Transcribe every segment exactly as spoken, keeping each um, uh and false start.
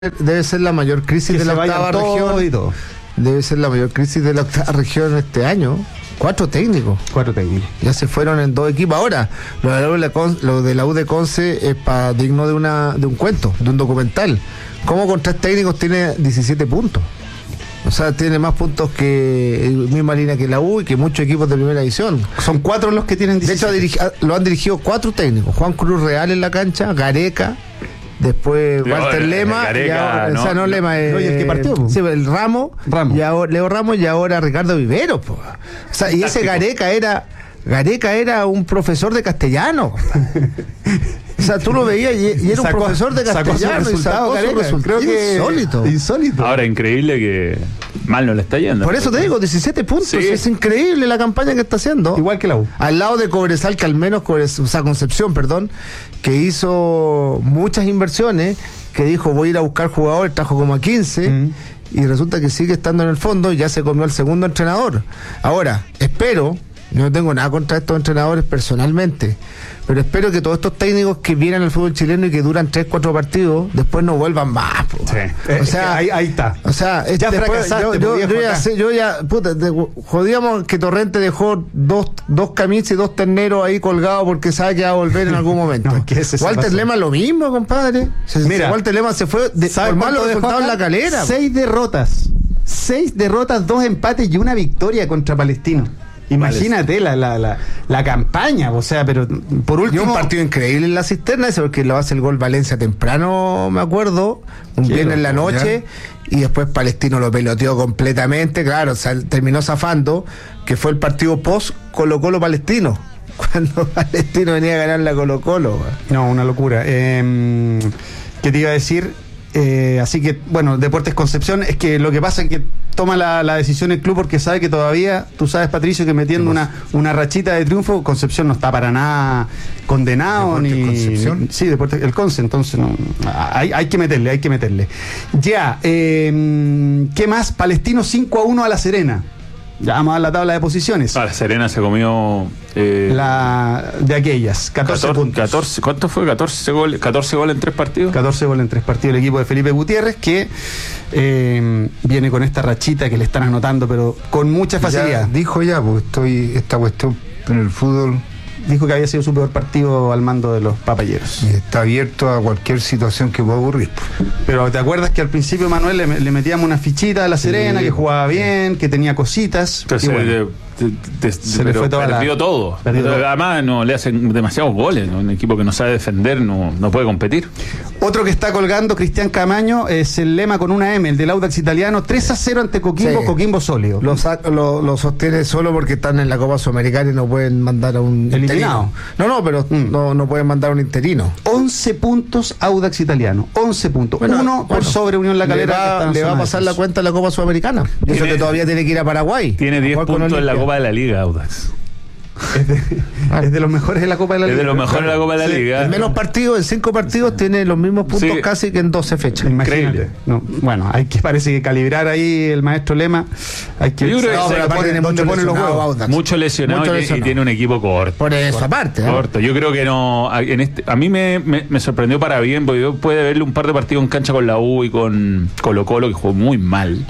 Debe ser la mayor crisis que de la octava región. Y todo. Debe ser la mayor crisis de la octava región este año. Cuatro técnicos. Cuatro técnicos. Ya se fueron en dos equipos. Ahora, lo de la U de, Con, lo de, la U de Conce es para digno de una de un cuento, de un documental. ¿Cómo con tres técnicos tiene diecisiete puntos? O sea, tiene más puntos que misma línea que la U y que muchos equipos de primera división. Son cuatro los que tienen diecisiete. De hecho, lo han dirigido cuatro técnicos. Juan Cruz Real en la cancha, Gareca, después no, Walter Lema, Gareca, y ahora, no, o sea, no, no Lema, eh, no, y el que partió, po. sí, el Ramos, Ramos. Y ahora, Leo Ramos y ahora Ricardo Viveros, po. O sea, y ese Táctico. Gareca era Gareca era un profesor de castellano. O sea, tú lo veías y, y era Sacó- un profesor de sacó su castellano y resultado, sacó su Gareca. resultado. Creo que Insólito. Insólito. Ahora, increíble que mal no le está yendo. Por eso te digo, diecisiete puntos. Sí. Es increíble la campaña que está haciendo. Igual que la U. Al lado de Cobresal, que al menos, Cobres- o sea, Concepción, perdón, que hizo muchas inversiones, que dijo voy a ir a buscar jugadores, trajo como a quince, Mm. y resulta que sigue estando en el fondo y ya se comió al segundo entrenador. Ahora, espero, yo no tengo nada contra estos entrenadores personalmente, pero espero que todos estos técnicos que vienen al fútbol chileno y que duran tres, cuatro partidos, después no vuelvan más. Po. Sí. O sea, ahí, ahí está. O sea, es- Ya después, fracasaste, yo, po, yo, viejo, yo ya acá. sé, yo ya, puta, de- jodíamos que Torrente dejó dos, dos camisas y dos terneros ahí colgados porque sabe que va a volver en algún momento. No, que ese se Walter pasó. Lema lo mismo, compadre. Se- Mira, se- Walter Lema se fue de, ¿Sabes por malos cuánto dejó resultados en acá? la calera. Seis derrotas. Seis derrotas, dos empates y una victoria contra Palestino. Imagínate la, la, la, la campaña, o sea, pero por Y último. un partido increíble en la cisterna, ese porque lo hace el gol Valencia temprano, me acuerdo, un Qué viernes en la loco, noche, y después Palestino lo peloteó completamente, claro, o sea, terminó zafando, que fue el partido post Colo Colo Palestino, cuando Palestino venía a ganar la Colo Colo. No, una locura. Eh, ¿Qué te iba a decir? Eh, así que, bueno, Deportes Concepción, es que lo que pasa es que toma la, la decisión el club porque sabe que todavía, tú sabes, Patricio, que metiendo una, una rachita de triunfo, Concepción no está para nada condenado. ¿Deportes ni Concepción? Sí, Deportes, el Conce, entonces no, hay, hay que meterle, hay que meterle. Ya, eh, ¿qué más? Palestino cinco a uno a La Serena. Ya vamos a dar la tabla de posiciones. Ah, la Serena se comió. Eh, La de aquellas, catorce, catorce, puntos. catorce, ¿cuánto fue? catorce goles, catorce goles en tres partidos. catorce goles en tres partidos el equipo de Felipe Gutiérrez, que eh, viene con esta rachita que le están anotando, pero con mucha facilidad. Ya dijo ya, porque estoy esta cuestión en el fútbol Dijo que había sido su peor partido al mando de los papayeros. y está abierto a cualquier situación que pueda ocurrir. Pero ¿te acuerdas que al principio, Manuel, le, le metíamos una fichita a La Serena, Sí. que jugaba bien, que tenía cositas? Entonces, y bueno, de- de- de- se le pero fue toda la- perdió todo. perdió todo. Además, no le hacen demasiados goles, ¿no? Un equipo que no sabe defender no, no puede competir. otro que está colgando, Cristian Camaño, es el lema con una M, el del Audax italiano, tres a cero ante Coquimbo, Sí. Coquimbo sólido. Lo, sa- lo, lo sostiene solo porque están en la Copa Sudamericana y no pueden mandar a un Eliminado. interino. No, no, pero Mm. no, no pueden mandar a un interino. once puntos Audax italiano, once puntos. Bueno, Uno por bueno, sobre Unión La Calera. Le que está va, en le va a zona de pasar la descenso. cuenta en la Copa Sudamericana. Y eso Tiene- que todavía tiene que ir a Paraguay. Tiene A diez jugar con puntos en la Olimpia. Copa de la Liga, Audax. Es de, es de los mejores de la Copa de la Es Liga. de los mejores de la Copa de la Sí. Liga. En menos partidos, en cinco partidos, tiene los mismos puntos Sí. casi que en doce fechas. Imagínate. Increíble. No, bueno, hay que parece que calibrar ahí el maestro Lema. Hay que Yo creo que No, se pero aparte pone- tiene dónde mucho pone los lesionado huevos. Audax. Mucho lesionado, Mucho y- y, lesionado. tiene un equipo corto. Por esa parte. ¿eh? Corto. Yo creo que no. A, en este, a mí me, me, me sorprendió para bien, porque yo pude verle un par de partidos en cancha con la U y con Colo Colo, que jugó muy mal.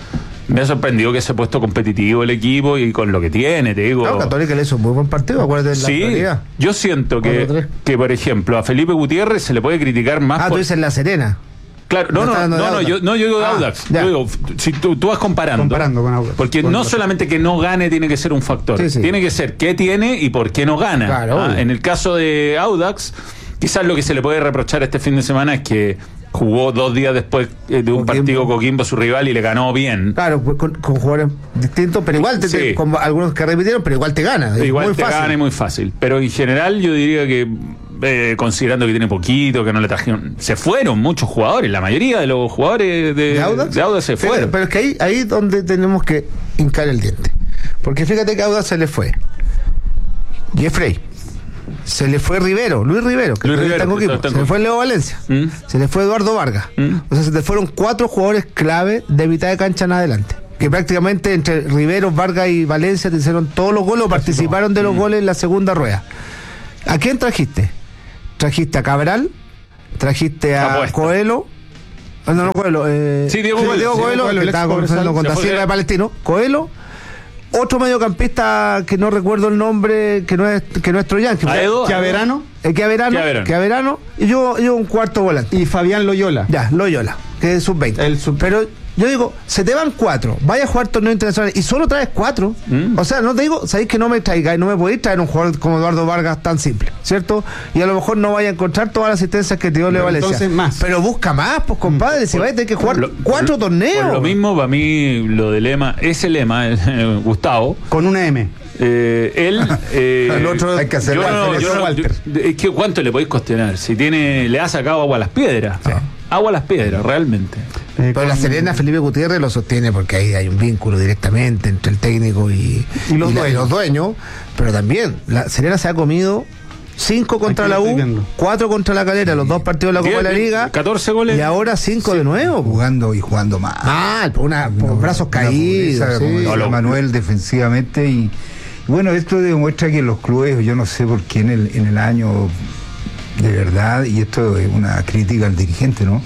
Me ha sorprendido que se ha puesto competitivo el equipo y con lo que tiene, te digo. No, Católica le hizo un muy buen partido, acuérdate de la Sí, actualidad. yo siento que, cuatro tres. que, por ejemplo, a Felipe Gutiérrez se le puede criticar más Ah, por... tú dices La Serena. Claro, no, No no, está no, hablando de no, Audax. yo, no, yo digo de Ah, Audax. ya. Yo digo, si tú, tú vas comparando. Comparando con Audax. Porque Con no los- solamente que no gane tiene que ser un factor. Sí, sí. Tiene que ser qué tiene y por qué no gana. Claro, Ah, obvio. en el caso de Audax, quizás lo que se le puede reprochar este fin de semana es que jugó dos días después eh, de un Coquimbo. partido Coquimbo a su rival y le ganó bien. Claro, pues con, con jugadores distintos, pero igual, te, Sí. te- con algunos que repitieron, pero igual te gana. Es Igual muy te fácil. gana y muy fácil. Pero en general yo diría que, eh, considerando que tiene poquito, que no le trajeron... Se fueron muchos jugadores, la mayoría de los jugadores de, ¿De Audax? de Audax se Pero- fueron. Pero, es que ahí, ahí es donde tenemos que hincar el diente. Porque fíjate que a Audax se le fue Jeffrey, se le fue Rivero, Luis Rivero, que Luis todavía está en Rivero, Coquimbo, que está en se le fue Leo Valencia, ¿Mm? se le fue Eduardo Vargas. ¿Mm? O sea, se te fueron cuatro jugadores clave de mitad de cancha en adelante. Que prácticamente entre Rivero, Vargas y Valencia te hicieron todos los goles o participaron de los goles en la segunda rueda. ¿A quién trajiste? Trajiste a Cabral, trajiste a Apuesta. Coelho, Ah, no, no, Coelho. Eh, Sí, Diego Coelho, Diego sí, Coelho, Coelho, que el estaba ex conversando con Cobresal. Da Se fue Silva de que- Palestino. Coelho. Otro mediocampista que no recuerdo el nombre, que no es, que no es Troyan. Que, Aedo, Que a verano eh, que a verano. Chiaverano. Que a verano. Y yo, yo un cuarto volante. y Fabián Loyola. Ya, Loyola, que es sub veinte. El sub- Pero yo digo, se te van cuatro, vaya a jugar torneos internacionales y solo traes cuatro. Mm. O sea, no te digo, sabéis que no me traigáis, no me podéis traer un jugador como Eduardo Vargas tan simple, ¿cierto? Y a lo mejor no vaya a encontrar todas las asistencias que te dio Leo Pero Valencia. entonces más. Pero busca más, pues compadre, si vais a tener que jugar Lo- cuatro por- torneos. Por lo mismo, para mí, lo de Lema, ese Lema, eh, Gustavo, Con una M. eh, él. eh, El otro hay que hacer yo la no- yo diferencia, no- Walter. yo- es que ¿cuánto le podéis cuestionar? Si tiene, le ha sacado agua a las piedras. Agua a las piedras, realmente. Eh, Pero la con- Serena, Felipe Gutiérrez lo sostiene porque ahí hay un vínculo directamente entre el técnico y, Y los la- dueños. los dueños. Pero también, la Serena se ha comido cinco contra Aquí la lo U, estoy viendo. cuatro contra la Calera, los dos partidos de la Copa de la Diez, Liga. catorce goles. Y ahora cinco de nuevo. Jugando y jugando mal. Mal, por una, por Una- brazos una caídos. pobreza, sí. como decía No, lo- Manuel, defensivamente. Y bueno, esto demuestra que los clubes, yo no sé por qué en el, en el año, de verdad, y esto es una crítica al dirigente, ¿no?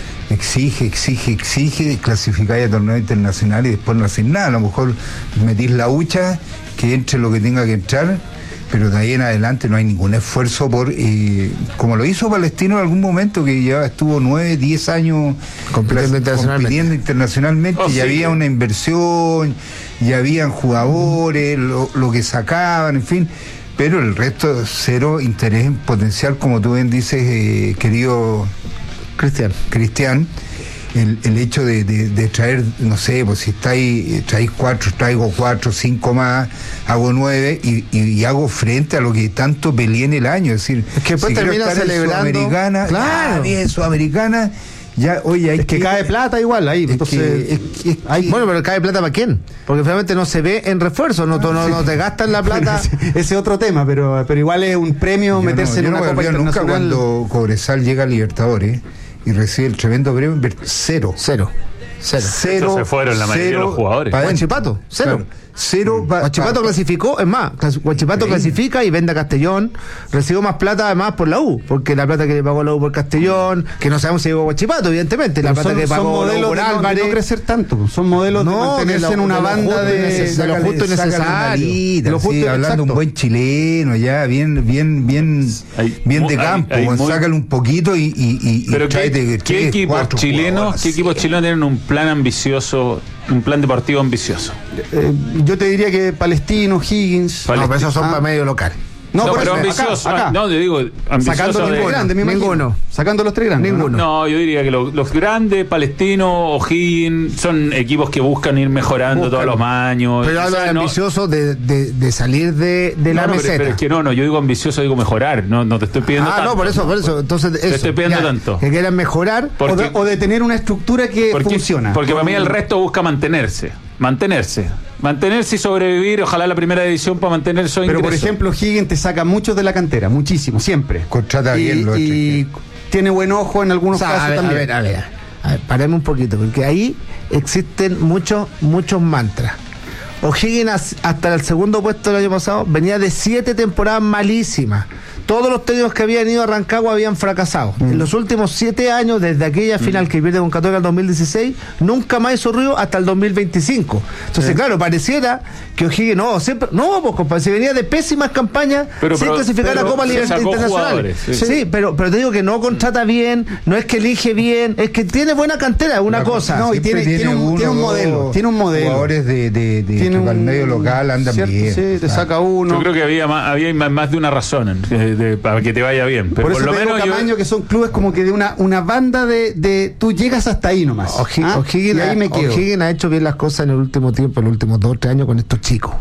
Exige, exige, exige clasificar a torneos internacionales y después no hacer nada. A lo mejor metís la hucha, que entre lo que tenga que entrar, pero de ahí en adelante no hay ningún esfuerzo por, eh, como lo hizo Palestino en algún momento, que ya estuvo nueve, diez años Compitiendo clas- internacionalmente. compitiendo internacionalmente, Oh, y sí. había una inversión, y habían jugadores, lo, lo que sacaban, en fin, pero el resto cero interés en potencial, como tú bien dices, eh, querido Cristian. Cristian, el, el hecho de, de- de traer, no sé, pues si estáis, eh, traéis cuatro, traigo cuatro, cinco más, hago nueve y, y- y hago frente a lo que tanto peleé en el año. Es decir, Es que después quiero termina estar en celebrando. Sudamericana, Claro. ah, bien, Sudamericana, ya, oye, hay Es que cae plata igual ahí. es Entonces, que- es que- es hay- que- Bueno, pero cae plata para quién? Porque finalmente no se ve en refuerzo, no, no, no te gastan la plata. ese ese es otro tema, pero, pero igual es un premio Yo meterse no, en yo una no me Copa olvido nunca Internacional. cuando Cobresal llega a Libertadores y recibe el tremendo premio, inver- cero. Cero. Cero. Cero. Se fueron la mayoría de los jugadores. pa' dentro. Guachipato, cero. Claro, cero. pa- Guachipato pa- clasificó, es más, clas- Guachipato Sí. clasifica y vende a Castellón, recibió más plata además por la U, porque la plata que le pagó la U por Castellón, que no sabemos si llegó a Guachipato, evidentemente, la Pero plata son, que son pagó la U modelos por de no, de Álvarez. no crecer tanto, son modelos de No, mantenerse de lo- en una de lo banda justo y de, necesario. de lo Sácale- justo y sácale una necesario. arita, De lo sí, justo y- hablando un exacto. buen chileno, ya, bien, bien, bien, Hay bien mu- de hay- campo, hay weón, muy- sácale un poquito y, y, y, y Pero ¿qué, tráete qué tres, equipos cuatro chilenos, jugadores, qué equipos sí. chilenos tienen un plan ambicioso, un plan deportivo ambicioso? Eh, yo te diría que Palestino, Higgins. Vale. No, pero esos son Ah. para medio local. No, No, por pero eso, ambicioso. acá, acá. ah, No, te digo, ambicioso. Sacando los de- tres grandes, me imagino. Ninguno. Sacando los tres grandes. ¿no? Ninguno. No, yo diría que los, los grandes, Palestino, O'Higgins, son equipos que buscan ir mejorando Buscan. todos los años. Pero O algo sea, no- ambicioso de, de, de salir de, de la no, no, pero, meseta. pero es que no, no, yo digo ambicioso, digo mejorar, no, no te estoy pidiendo ah, tanto. no, por eso, por eso. Entonces, eso, estoy pidiendo ya, tanto. Que quieran mejorar. Porque- O, de, o de tener una estructura que Porque, funciona. porque para mí el resto busca mantenerse, mantenerse, mantenerse y sobrevivir, ojalá la primera división para mantener esos Pero por ingresos. ejemplo, Higgins te saca muchos de la cantera, muchísimo, siempre. Contrata y, bien los y extranjeros. tiene buen ojo en O algunos sea, casos a, ver, a también. ver, a ver, a ver, paremos un poquito, porque ahí existen muchos, muchos mantras. O'Higgins hasta el segundo puesto del año pasado venía de siete temporadas malísimas. Todos los técnicos que habían ido a Rancagua habían fracasado. Mm. En los últimos siete años, desde aquella final que pierde con Católica en el dos mil dieciséis, nunca más hizo ruido hasta el dos mil veinticinco. Entonces, claro, pareciera que O'Higgins, no, siempre, no, pues compadre, si venía de pésimas campañas Pero- sin pero- clasificar a pero Copa se Liga sacó Internacional. jugadores, sí. Sí, pero, pero te digo que no contrata bien, no es que elige bien, es que tiene buena cantera, es una La cosa. no, y siempre tiene- tiene un- uno, tiene un dos modelo, tiene un modelo. Jugadores de, de, de Tiene que para el un- medio local andan cierto, bien. Sí, te Ah. saca uno. Yo creo que había más, había más más de una razón eh, de- para que te vaya bien. Pero por por, eso lo te digo, menos yo- Camaño, que son clubes como que de una, una banda de, de tú llegas hasta ahí nomás. O'Higgins, ¿ah? O'Higgins y ahí ha- me quedo. O'Higgins ha hecho bien las cosas en el último tiempo, en los últimos dos o tres años con estos chicos.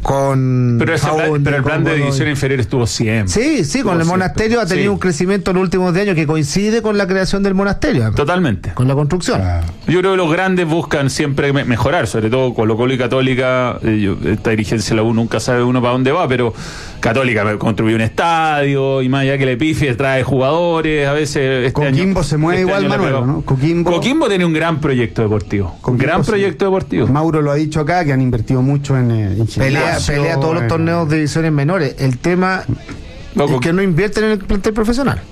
Con pero, ese plan- Faunde, pero el con plan de Godoy. división inferior estuvo siempre. Sí, sí, con el Estuvo monasterio siempre. ha tenido Sí, un crecimiento en los últimos diez años que coincide con la creación del monasterio, además, Totalmente. con la construcción. Ah. Yo creo que los grandes buscan siempre me- mejorar, sobre todo Colo Colo y Católica. eh, yo- esta dirigencia de la U nunca sabe uno para dónde va, pero Católica me construyó un estadio y más allá que le pifie, trae jugadores. A veces este Coquimbo año- se mueve este igual, año le Manuel, pegó. ¿no? Coquimbo- Coquimbo tiene un gran proyecto deportivo. Un Coquimbo, gran sí. proyecto deportivo. Mauro lo ha dicho acá, que han invertido mucho en, eh, en Pelea, gimnasio, pelea todos los en- torneos de divisiones menores. El tema No, es Coqui- que no invierten en el plantel profesional.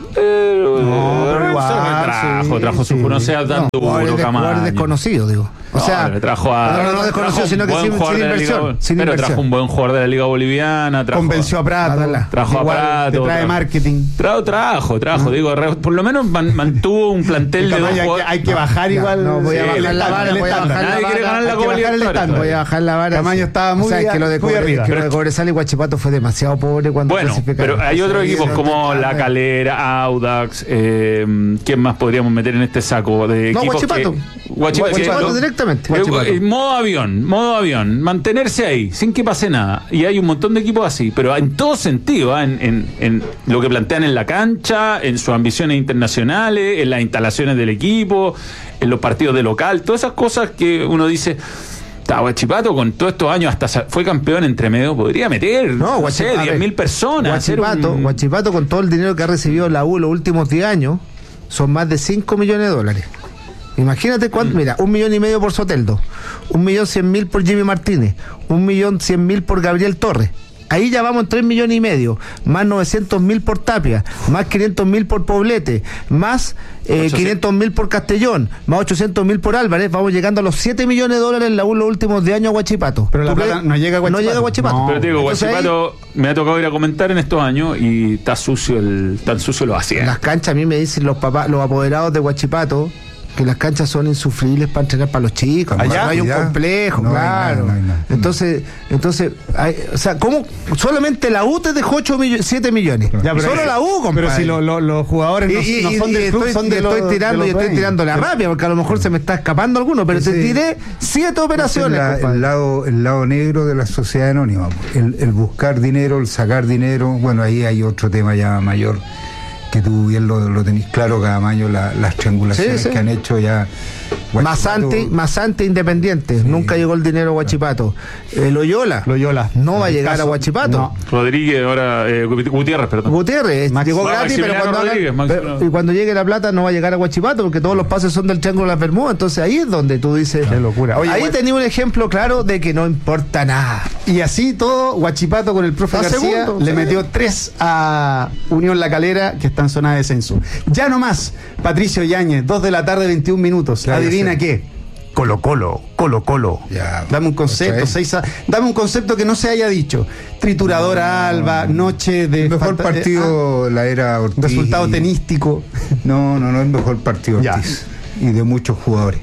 Pero, No, pero eh, igual, trajo, sí, trajo su, sí. no sea tan No, duro, jugadores de- Camaño. jugadores desconocidos, digo. O No, sea, le trajo a, no, no, no desconocido, trajo sino un que buen sin, jugador sin de la inversión. Liga- sin pero inversión. trajo un buen jugador de la Liga Boliviana. Trajo, Convenció a Prato. Adala. Trajo a Igual Prato. te trae trajo- marketing. Trajo, trajo, trajo. Digo, re- por lo menos man- mantuvo un plantel de dos Camaño, hay, que, jugadores. hay que bajar Ya, igual. no, voy a Sí, bajar el la estándar, vara, el voy a estándar. bajar la Nadie quiere vara, ganar la hay que Copa bajar el Libertadores. estándar, voy a bajar la vara. Camaño sí. estaba muy O sea, a- que lo de muy Cobre- arriba. que lo de Cobresal y Guachipato fue demasiado pobre cuando Bueno, clasificaron. pero hay otros Entonces, equipos ahí como es La donde- Calera, Audax, eh, ¿quién más podríamos meter en este saco de No, equipos? Guachipato. que- Guachipato, Guachipato que- directamente. Eh, Guachipato. eh, modo avión, modo avión, mantenerse ahí, sin que pase nada. Y hay un montón de equipos así, pero en todo sentido, ¿eh? en, en, en lo que plantean en la cancha, en sus ambiciones internacionales, en las instalaciones del equipo, en los partidos de local, todas esas cosas que uno dice. Está Guachipato con todos estos años, hasta sa- fue campeón entre medio, podría meter, No, no, sé, Guachipato, a diez ver, mil personas. hacer Guachipato, un- Guachipato, con todo el dinero que ha recibido la U los últimos diez años, son más de cinco millones de dólares. Imagínate cuánto, mira, un millón y medio por Soteldo, un millón cien mil por Jimmy Martínez, un millón cien mil por Gabriel Torres. Ahí ya vamos en tres millones y medio, más novecientos mil por Tapia, más quinientos mil por Poblete, más eh, ochocientos. quinientos mil por Castellón, más ochocientos mil por Álvarez. Vamos llegando a los siete millones de dólares en la U los últimos diez años a Guachipato. Pero la ¿Tú plata crees? no llega a Guachipato. No llega a Guachipato. No. Pero te digo, Entonces ahí- Guachipato me ha tocado ir a comentar en estos años y está sucio el, tan sucio lo hacía. En las canchas a mí me dicen los papás, los apoderados de Guachipato, que las canchas son insufribles para entrenar para los chicos. Allá, no hay un ya. complejo, No hay claro. nada, no hay nada. Entonces, entonces, hay- o sea, ¿cómo? Solamente la U te dejó ocho millones, siete millones. Ya, pero- Solo la U, compadre. Pero si lo- lo- los jugadores no, Y- y- no son y del club, estoy, son y de los estoy tirando, de y los estoy dueños. tirando la rabia, porque a lo mejor se me está escapando alguno, pero te Ese- tiré siete operaciones, La- compadre. el lado el lado negro de la sociedad anónima, el, el buscar dinero, el sacar dinero. Bueno, ahí hay otro tema ya mayor que tú bien lo, lo tenés claro, Camaño, la, las triangulaciones Sí, sí. que han hecho ya Masante, Masante Independiente, nunca llegó el dinero a Guachipato. El Loyola, Loyola. no va a En el llegar caso- a Guachipato. no. Rodríguez, ahora eh, Gutiérrez, perdón. Gutiérrez Max- llegó Ma- gratis, pero Maximiliano cuando, Rodríguez, hagan- Maximiliano. pero- y cuando llegue la plata no va a llegar a Guachipato porque todos los pases son del Triángulo de las Bermudas. Entonces ahí es donde tú dices. Qué locura. Oye, ahí bueno. tenía un ejemplo claro de que no importa nada. Y así todo, Guachipato con el profe Está García segundo, le sí. metió tres a Unión La Calera, que está en zona de descenso. Ya no más, Patricio Yáñez, dos de la tarde, veintiún minutos. Claro, Adivina sí. qué. Colo Colo, Colo Colo. Ya, Dame un concepto, otra vez. seis a- dame un concepto que no se haya dicho. Trituradora Alba, noche de El mejor fanta- partido la era ah, Ortiz. resultado y- tenístico. No, no, no, el mejor partido Ya. Ortiz. Y de muchos jugadores.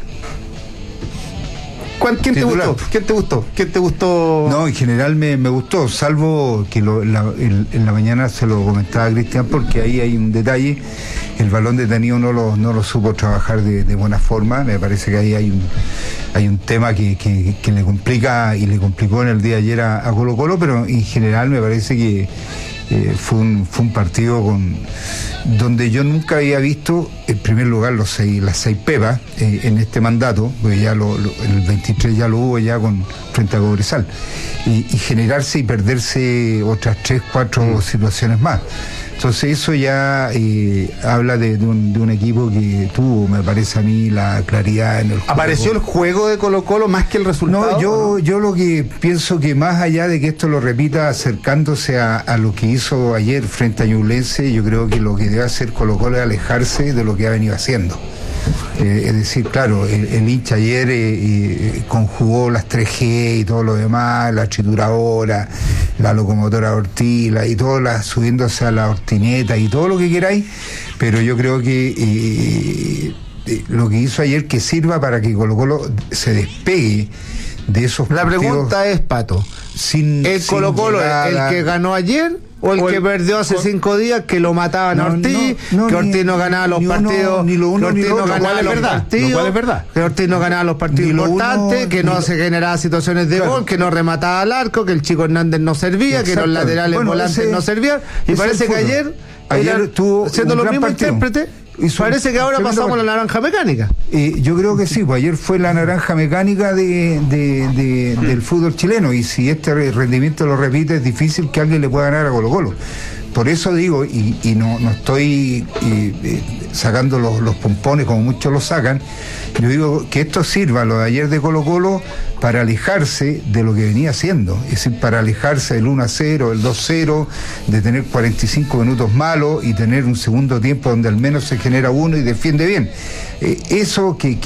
¿Cuál- ¿Quién te Titular. gustó? ¿Quién te gustó? ¿Quién te gustó? No, en general me, me gustó, salvo que lo- la- en, en la mañana se lo comentaba a Cristian, porque ahí hay un detalle. El balón detenido no lo, no lo supo trabajar de, de buena forma. Me parece que ahí hay un, hay un tema que, que- que le complica y le complicó en el día de ayer a, a Colo Colo, pero en general me parece que eh, fue, un, fue un partido con donde yo nunca había visto, en primer lugar, los seis, las seis pepas eh, en este mandato, porque ya lo, lo- el veintitrés ya lo hubo ya con frente a Cobresal, y, y generarse y perderse otras tres, cuatro situaciones más. Entonces eso ya eh, habla de, de un, de un equipo que tuvo, me parece a mí, la claridad en el juego. ¿Apareció el juego de Colo Colo más que el resultado? No, yo, ¿o no? yo lo que pienso que más allá de que esto lo repita acercándose a, a lo que hizo ayer frente a Ñublense, yo creo que lo que debe hacer Colo Colo es alejarse de lo que ha venido haciendo. Eh, es decir, claro, el, el hincha ayer eh, eh, conjugó las tres G y todo lo demás, la trituradora, la locomotora Ortiz, la- y todo la, subiéndose a la hortineta y todo lo que queráis, pero yo creo que eh, eh, lo que hizo ayer que sirva para que Colo Colo se despegue de esos La partidos pregunta es, Pato, sin, ¿el sin Colo Colo el llegada. que ganó ayer o el O el- que perdió hace con- cinco días, que lo mataban a No, Ortiz, no, no, que ni- Ortiz no ganaba los ni uno, partidos, ni lo uno, que ni Ortiz lo no otro, ganaba lo cual es los verdad, partidos, lo cual es verdad. que Ortiz no ganaba los partidos Ni lo uno, importantes, que no ni- se generaba situaciones de Claro. gol, que no remataba al arco, que el Chico Hernández no servía, que los Exactamente. laterales Bueno, volantes ese- no servían, y ese parece es el que fútbol. ayer, Ayer eran- tuvo siendo un los gran mismos partido. intérpretes, Hizo un parece que ahora tremendo pasamos a la partido. naranja mecánica. Eh, yo creo que sí, pues ayer fue la naranja mecánica de, de- de- del fútbol chileno, y si este re- rendimiento lo repite es difícil que alguien le pueda ganar a Colo Colo. por eso digo, y, y no, no estoy y, y, sacando los, los pompones como muchos lo sacan, yo digo que esto sirva, lo de ayer de Colo Colo, para alejarse de lo que venía haciendo, es decir, para alejarse del uno a cero, del dos a cero, de tener cuarenta y cinco minutos malos y tener un segundo tiempo donde al menos se genera uno y defiende bien. Eh, eso que